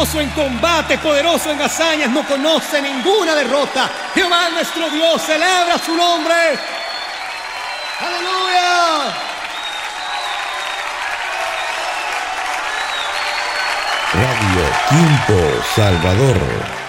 victorioso en combate, poderoso en hazañas, no conoce ninguna derrota. Jehová nuestro Dios, celebra su nombre. ¡Aleluya! Radio Quinto Salvador.